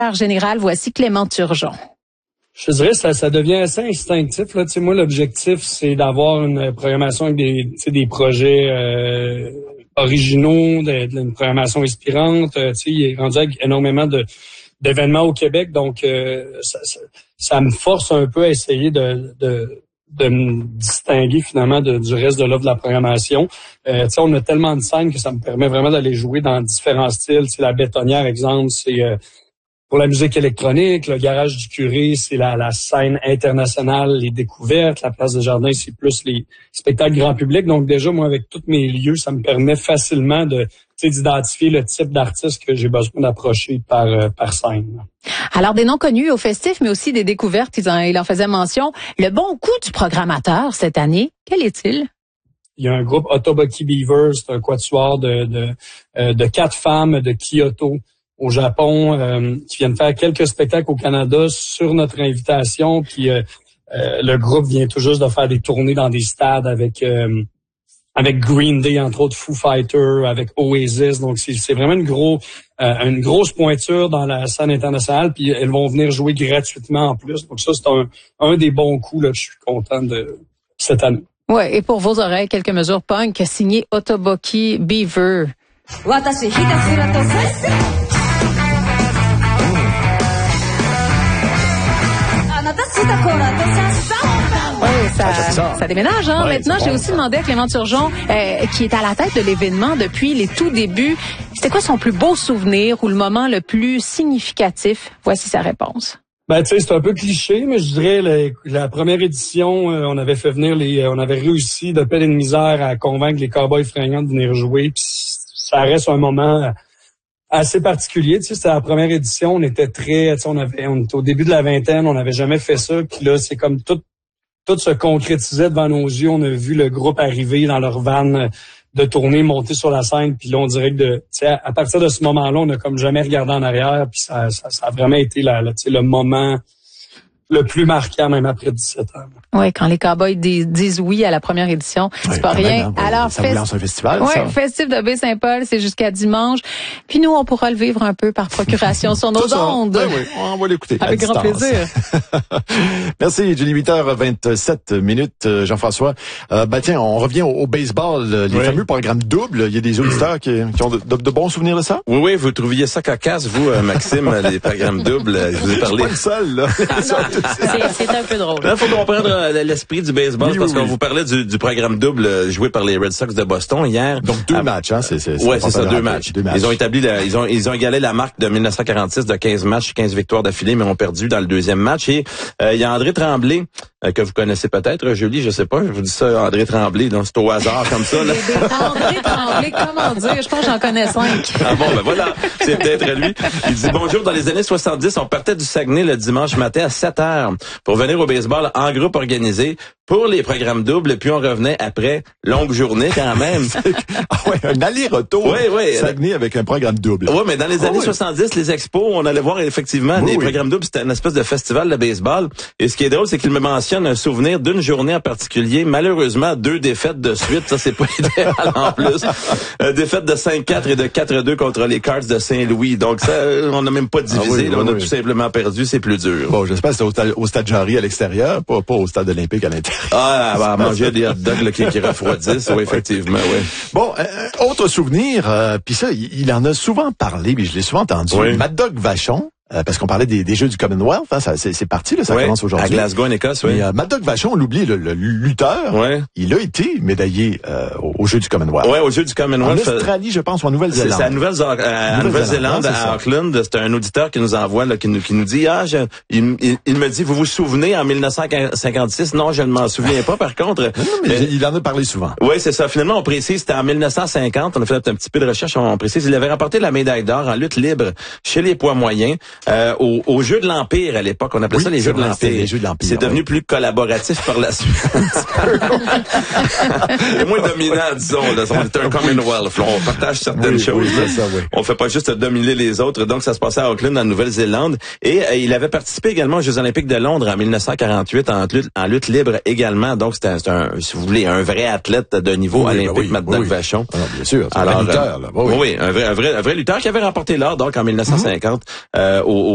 général, voici Clément Turgeon. Je dirais que ça devient assez instinctif. Là. Moi, l'objectif, c'est d'avoir une programmation avec des projets originaux, une programmation inspirante. Il est rendu avec énormément d'événements au Québec, donc ça me force un peu à essayer de me distinguer finalement du reste de l'offre de la programmation. On a tellement de scènes que ça me permet vraiment d'aller jouer dans différents styles. La Bétonnière, exemple, c'est pour la musique électronique. Le Garage du Curé, c'est la scène internationale, les découvertes. La Place des Jardins, c'est plus les spectacles grand public. Donc déjà, moi, avec tous mes lieux, ça me permet facilement d'identifier le type d'artiste que j'ai besoin d'approcher par scène. Alors, des noms connus au festif, mais aussi des découvertes, il en faisait mention. Le bon coup du programmateur cette année, quel est-il? Il y a un groupe Otoboki Beavers, c'est un quatuor de 4 femmes de Kyoto au Japon qui viennent faire quelques spectacles au Canada sur notre invitation. Puis le groupe vient tout juste de faire des tournées dans des stades avec Green Day, entre autres Foo Fighters, avec Oasis. Donc c'est vraiment une grosse pointure dans la scène internationale. Puis elles vont venir jouer gratuitement en plus. Donc ça, c'est un des bons coups là, que je suis content de cette année. Ouais, et pour vos oreilles, quelques mesures punk signé Otoboki Beaver. Oui, ça déménage, hein. Ouais, maintenant, j'ai aussi demandé à Clément Turgeon, qui est à la tête de l'événement depuis les tout débuts, c'était quoi son plus beau souvenir ou le moment le plus significatif? Voici sa réponse. C'est un peu cliché, mais je dirais la première édition, on avait fait venir on avait réussi de peine et de misère à convaincre les Cowboys fringants de venir jouer. Puis ça reste un moment assez particulier. C'était la première édition, on était on était au début de la vingtaine, on n'avait jamais fait ça. Puis là, c'est comme tout se concrétisait devant nos yeux. On a vu le groupe arriver dans leur van de tournée, monter sur la scène. Puis là, on dirait que à partir de ce moment-là, on n'a comme jamais regardé en arrière. Puis ça a vraiment été le moment le plus marquant, même après 17 ans. Oui, quand les Cowboys disent oui à la première édition, c'est pas rien. Même, alors, ça vous lance un festival, oui, ça. Festif de Baie-Saint-Paul, c'est jusqu'à dimanche. Puis nous, on pourra le vivre un peu par procuration sur nos ondes. Oui, on va l'écouter. Avec grand plaisir. Merci, Julie. 8h27, Jean-François. Tiens, on revient au baseball, les fameux programmes doubles. Il y a des auditeurs qui ont de bons souvenirs de ça? Oui, vous trouviez ça cocasse, vous, Maxime, les programmes doubles. Je vous ai parlé. Je suis pas le seul, là. C'est un peu drôle. Il faut comprendre l'esprit du baseball, parce qu'on vous parlait du programme double joué par les Red Sox de Boston hier. Donc 2 matchs, hein, c'est ça, 2 matchs. Ils ont établi ils ont égalé la marque de 1946 de 15 matchs, 15 victoires d'affilée, mais ont perdu dans le deuxième match. Et il y a André Tremblay, que vous connaissez peut-être, Julie, je sais pas, je vous dis ça, André Tremblay, donc c'est au hasard comme ça. Là. André Tremblay, comment dire? Je pense que j'en connais 5. Ah bon, voilà, c'est peut-être lui. Il dit, bonjour, dans les années 70, on partait du Saguenay le dimanche matin à 7h pour venir au baseball en groupe organisé pour les programmes doubles, puis on revenait après, longue journée quand même. Un aller-retour. Oui. Saguenay avec un programme double. Oui, mais dans les années 70, les expos, on allait voir effectivement des programmes doubles, c'était une espèce de festival de baseball. Et ce qui est drôle, c'est qu'il me mentionne un souvenir d'une journée en particulier. Malheureusement, 2 défaites de suite, ça c'est pas idéal en plus. Défaite de 5-4 et de 4-2 contre les Cards de Saint-Louis. Donc ça, on n'a même pas divisé, on a tout simplement perdu, c'est plus dur. Bon, j'espère que c'est au stade Jarry à l'extérieur, pas au stade olympique à l'intérieur. Ah, manger des hot dogs qui refroidissent, oui, effectivement, oui. Bon, autre souvenir, puis ça, il en a souvent parlé, puis je l'ai souvent entendu. Oui. Mad Dog Vachon, parce qu'on parlait des Jeux du Commonwealth, hein, c'est parti, là, ça commence aujourd'hui. À Glasgow, en Écosse, oui. Mais Mad Dog Vachon, on l'oublie, le lutteur, il a été médaillé aux Jeux du Commonwealth. Oui, aux Jeux du Commonwealth. En Australie, je pense, ou en Nouvelle-Zélande. C'est à Nouvelle-Zélande, à Auckland. C'est un auditeur qui nous envoie, là, qui nous dit, il me dit, vous vous souvenez, en 1956? Non, je ne m'en souviens pas, par contre. Non, mais il en a parlé souvent. Oui, c'est ça. Finalement, on précise, c'était en 1950. On a fait un petit peu de recherche. On précise, il avait remporté la médaille d'or en lutte libre chez les poids moyens. Aux Jeux de l'Empire à l'époque, on appelait ça les Jeux de l'Empire. C'est devenu plus collaboratif par la suite. Et moins dominant, disons. Là, on est un Commonwealth. Là, on partage certaines choses. On fait pas juste dominer les autres. Donc, ça se passait à Auckland, en Nouvelle-Zélande. Et il avait participé également aux Jeux olympiques de Londres en 1948 en lutte libre également. Donc, c'était si vous voulez, un vrai athlète de niveau olympique, Mad Dog Vachon. Ah, bien sûr. Alors, un lutteur, là. Oui, un vrai lutteur qui avait remporté l'or, donc, en 1950,